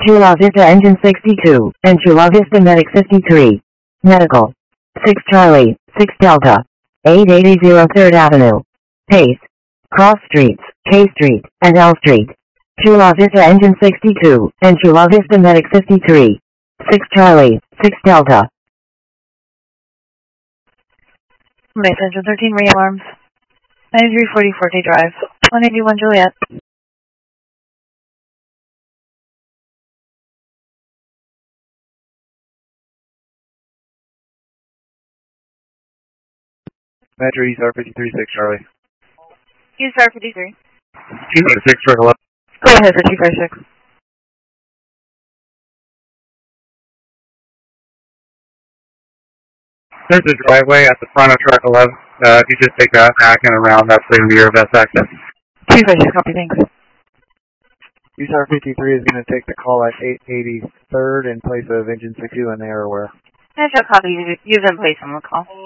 Chula Vista Engine 62, and Chula Vista Medic 53. Medical. 6 Charlie, 6 Delta. 8880 3rd Avenue. Pace. Cross Streets, K Street, and L Street. Chula Vista Engine 62, and Chula Vista Medic 53. 6 Charlie, 6 Delta. Base Engine 13, re-alarms. 9340 Forte Drive. 181 Juliet. Metro ESR 53-6 Charlie. ESR 53. 256 for 11. Go ahead for 256. There's a driveway at the front of truck 11. If you just take that back and around, that's going to be your best access. 256, copy, thanks. ESR 53 is going to take the call at 883rd in place of Engine 62 and they are aware. Metro copy, you've been placed on the call.